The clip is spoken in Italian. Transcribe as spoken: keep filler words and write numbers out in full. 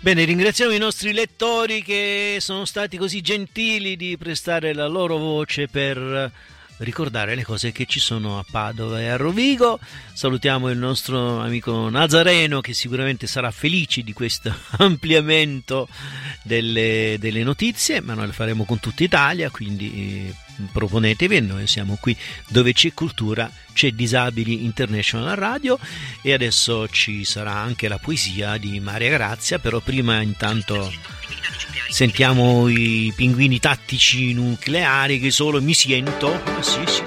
Bene, ringraziamo i nostri lettori che sono stati così gentili di prestare la loro voce per ricordare le cose che ci sono a Padova e a Rovigo. Salutiamo il nostro amico Nazareno, che sicuramente sarà felice di questo ampliamento delle, delle notizie, ma noi lo faremo con tutta Italia, quindi eh, proponetevi, e noi siamo qui dove c'è cultura, c'è Disabili International Radio. E adesso ci sarà anche la poesia di Maria Grazia, però prima intanto sentiamo i pinguini tattici nucleari, che solo mi sento. Sì, sì,